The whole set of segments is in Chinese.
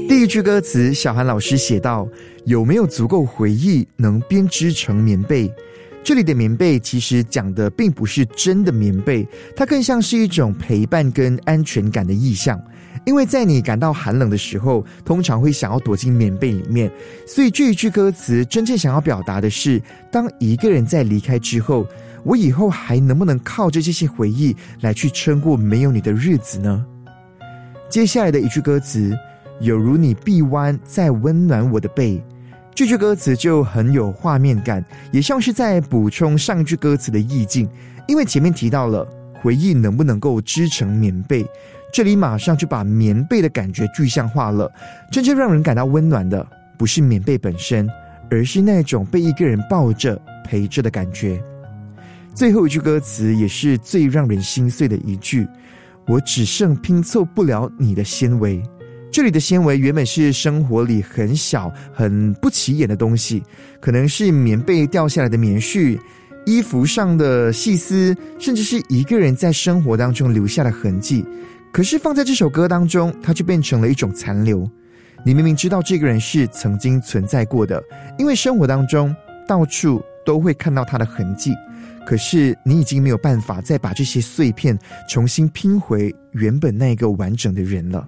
第一句歌词，小涵老师写道：有没有足够回忆能编织成棉被？这里的棉被其实讲的并不是真的棉被，它更像是一种陪伴跟安全感的意象。因为在你感到寒冷的时候，通常会想要躲进棉被里面，所以这一句歌词真正想要表达的是，当一个人在离开之后，我以后还能不能靠着这些回忆来去撑过没有你的日子呢？接下来的一句歌词，有如你臂弯在温暖我的背，这句歌词就很有画面感，也像是在补充上一句歌词的意境。因为前面提到了回忆能不能够织成棉被，这里马上就把棉被的感觉具象化了。真正让人感到温暖的不是棉被本身，而是那种被一个人抱着陪着的感觉。最后一句歌词也是最让人心碎的一句，我只剩拼凑不了你的纤维。这里的纤维原本是生活里很小很不起眼的东西，可能是棉被掉下来的棉絮，衣服上的细丝，甚至是一个人在生活当中留下的痕迹。可是放在这首歌当中，它就变成了一种残留。你明明知道这个人是曾经存在过的，因为生活当中到处都会看到他的痕迹，可是你已经没有办法再把这些碎片重新拼回原本那个完整的人了。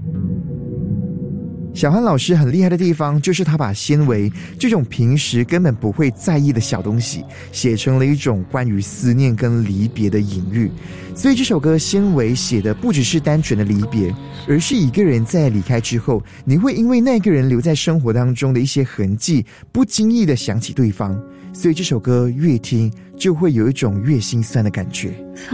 小涵老师很厉害的地方，就是他把纤维这种平时根本不会在意的小东西，写成了一种关于思念跟离别的隐喻。所以这首歌纤维写的不只是单纯的离别，而是一个人在离开之后，你会因为那个人留在生活当中的一些痕迹，不经意的想起对方。所以这首歌越听就会有一种越心酸的感觉。